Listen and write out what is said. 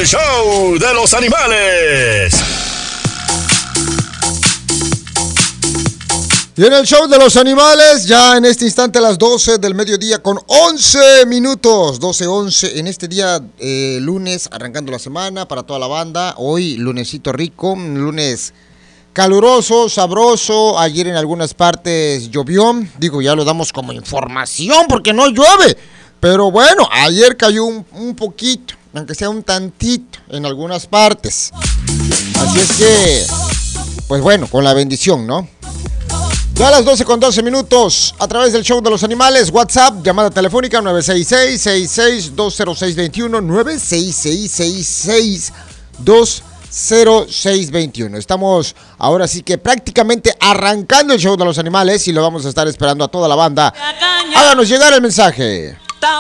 el show de los animales. Y en el show de los animales, ya en este instante a las 12 del mediodía con 11 minutos, 12:11 en este día lunes, arrancando la semana para toda la banda. Hoy lunesito rico, un lunes caluroso, sabroso. Ayer en algunas partes llovió, digo, ya lo damos como información porque no llueve. Pero bueno, ayer cayó un poquito, aunque sea un tantito en algunas partes. Así es que, pues bueno, con la bendición, ¿no? Ya a las 12:12 minutos, a través del show de los animales, WhatsApp, llamada telefónica 966-66-20621, 966-66-20621. Estamos ahora sí que prácticamente arrancando el show de los animales y lo vamos a estar esperando a toda la banda. Háganos llegar el mensaje.